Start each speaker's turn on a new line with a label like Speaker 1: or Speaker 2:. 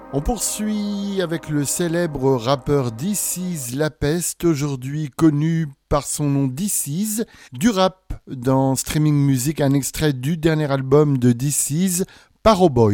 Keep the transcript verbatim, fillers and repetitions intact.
Speaker 1: On poursuit avec le célèbre rappeur This Is La Peste, aujourd'hui connu par son nom This Is, du rap dans Streaming Music, un extrait du dernier album de This Is, Paroboy.